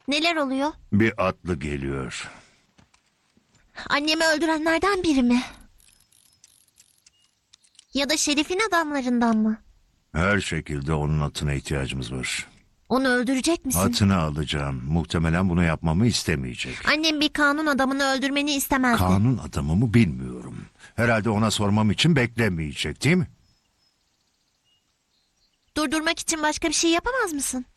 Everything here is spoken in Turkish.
Neler oluyor? Bir atlı geliyor. Annemi öldürenlerden biri mi? Ya da Şerif'in adamlarından mı? Her şekilde onun atına ihtiyacımız var. Onu öldürecek misin? Atını alacağım. Muhtemelen bunu yapmamı istemeyecek. Annem bir kanun adamını öldürmeni istemezdi. Kanun adamı mı bilmiyorum. Herhalde ona sormam için beklemeyecek, değil mi? Durdurmak için başka bir şey yapamaz mısın?